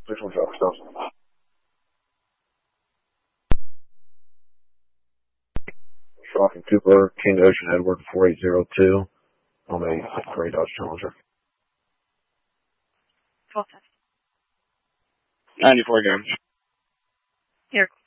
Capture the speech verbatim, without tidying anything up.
six one traffic stops. Schrock and Cooper, King Ocean Edward four eight zero two on a gray Dodge Challenger. twelve ten. ninety-four again. Here.